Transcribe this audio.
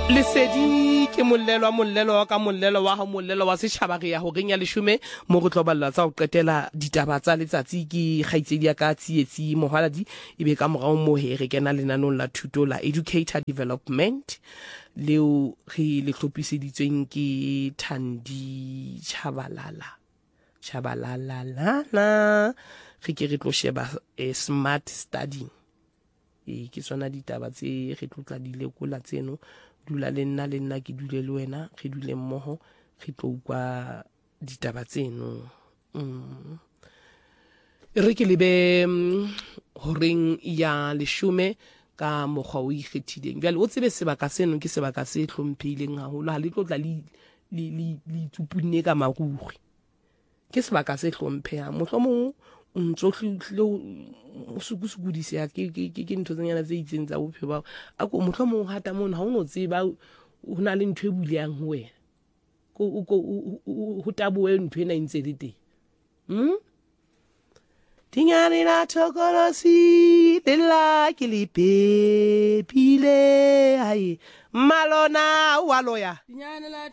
Lesedi ke mollelo wa ka mollelo wa ha mollelo wa setjhaba re ya ho renya leshume mo go tloballa tsa ho qetela ditaba tsa letsatsi ke kgaitsedi ya ka tsietsi Mohaladi ebe ka morao mo he re kena lenanong la thuto la educator development leo re le tlhopiseditsweng ke Thandi Chabalala re ke re tlo sheba smart studying ke tsona ditaba tse re tlotla di lekola tseno dula le nna ke dule le wena re dule mmoho re tlo kwa ditaba tseno re ke lebe horeng ya leshume ka mokgwa o ikgethileng jwale o tsebe sebaka seno ke sebaka se hlomphileng haholo ha le tlotla le tsupunne ka maruri ke sebaka se hlomphehang mohlomong o ntso o sukudise ke ntho tse nyana tse itseng tsa bophelo bao a ko mohlomong hata mona ha o no tseba ho na le ntho e buleang ho wena ho taboe ntho ena ntse le teng Dingane la thokolosi lela ke le pepile hai malona wa loya